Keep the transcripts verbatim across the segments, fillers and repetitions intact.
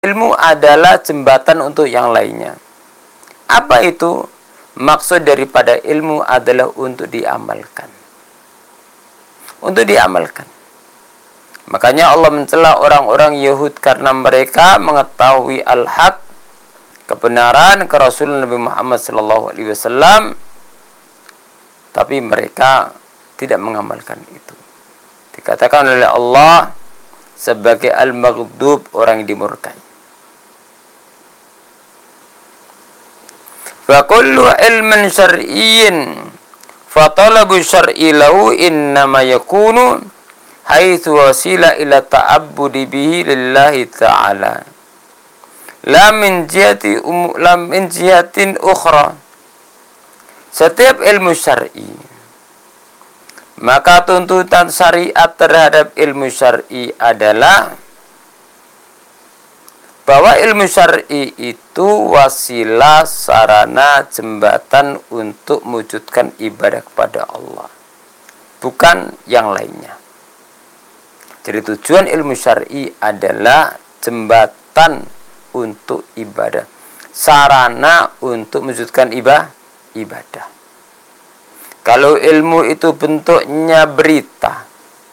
Ilmu adalah jembatan untuk yang lainnya. Apa itu? Maksud daripada ilmu adalah untuk diamalkan. Untuk diamalkan. Makanya Allah mencela orang-orang Yahud karena mereka mengetahui al-haq, kebenaran ke Rasul Nabi Muhammad sallallahu alaihi wasallam, tapi mereka tidak mengamalkan itu. Dikatakan oleh Allah sebagai al-maghdub, orang yang dimurkai. Wa kullu ilmin syar'iyyin fa talabu syar'i lahu innama yakunu haitsu wasila ila ta'abbudi bihi lillahi ta'ala la min jihati um, la min jihatin ukhra. Setiap ilmu syar'i, maka tuntutan syariat terhadap ilmu syar'i adalah bahwa ilmu syar'i itu wasilah, sarana, jembatan untuk mewujudkan ibadah kepada Allah, bukan yang lainnya. Jadi tujuan ilmu syar'i adalah jembatan untuk ibadah, sarana untuk mewujudkan ibadah. ibadah. Kalau ilmu itu bentuknya berita,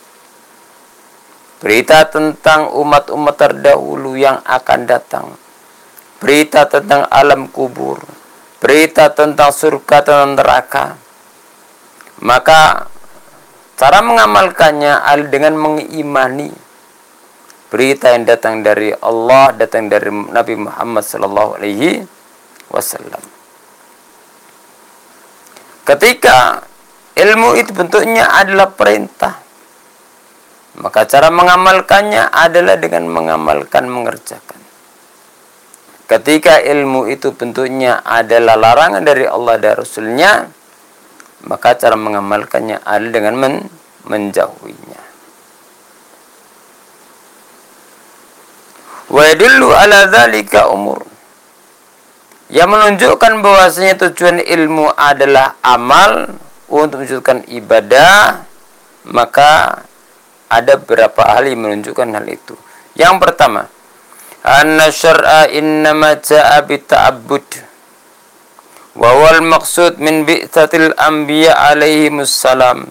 berita tentang umat-umat terdahulu yang akan datang, berita tentang alam kubur, berita tentang surga dan neraka, maka cara mengamalkannya adalah dengan mengimani berita yang datang dari Allah, datang dari Nabi Muhammad sallallahu alaihi wasallam. Ketika ilmu itu bentuknya adalah perintah, maka cara mengamalkannya adalah dengan mengamalkan, mengerjakan. Ketika ilmu itu bentuknya adalah larangan dari Allah dan Rasulnya, maka cara mengamalkannya adalah dengan men menjauhinya. Wa yadullu ala dzalika umur, yang menunjukkan bahwasanya tujuan ilmu adalah amal untuk menunjukkan ibadah, maka ada beberapa hal yang menunjukkan hal itu. Yang pertama, anna syar'a innama ja'a bita'abbud wa wal maqsud min bi'tsatil anbiya alaihimus salam.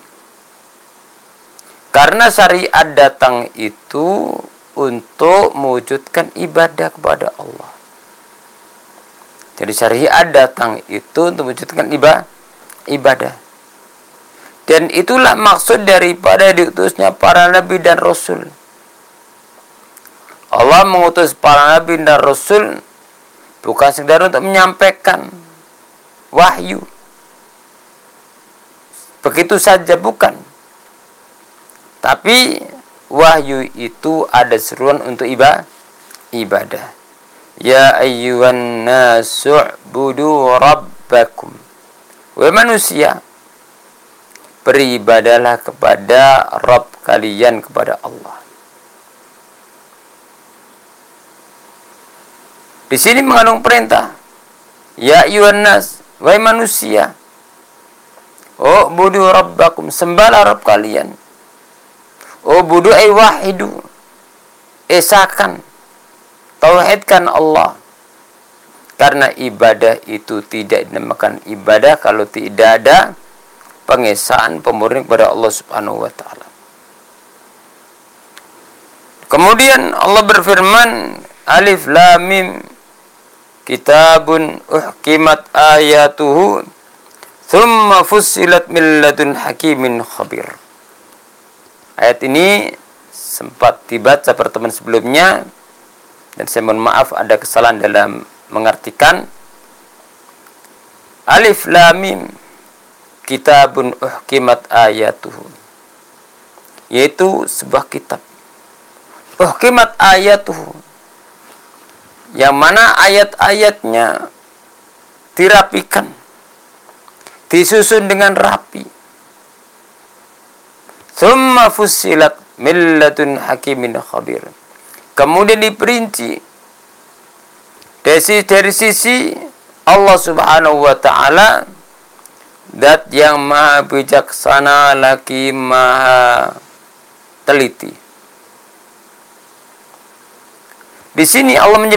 Karena syariat datang itu untuk mewujudkan ibadah kepada Allah. Jadi syariat datang itu untuk mewujudkan ibadah. Dan itulah maksud daripada diutusnya para nabi dan rasul. Allah mengutus para nabi dan rasul bukan sekedar untuk menyampaikan wahyu, begitu saja bukan. Tapi wahyu itu ada seruan untuk ibadah. Ya ayyuhan nasu'budu rabbakum. Wahai manusia, beribadahlah kepada Rabb kalian, kepada Allah. Di sini mengandung perintah. Ya ayyuhan nas, wahai manusia, oh budu rabbakum, sembahlah Rabb kalian. Oh budu ay wahidu, esakan, tauhidkan Allah. Karena ibadah itu tidak dinamakan ibadah kalau tidak ada pengesaan, pemurnian kepada Allah Subhanahu wa taala. Kemudian Allah berfirman, Alif Lam Mim, kitabun uhkimat ayatuhu thumma fussilat min ladun hakimin khabir. Ayat ini sempat dibaca pertemuan sebelumnya, dan saya mohon maaf ada kesalahan dalam mengartikan. Alif Lam Mim, kitabun uhkimat ayatuhu, yaitu sebuah kitab. Uhkimat ayatuhu, yang mana ayat-ayatnya dirapikan, disusun dengan rapi. Tsumma fussilat min ladun hakimin khabir, kemudian diperinci dari, dari sisi Allah Subhanahu wa taala, zat yang maha bijaksana lagi maha teliti. Di sini Allah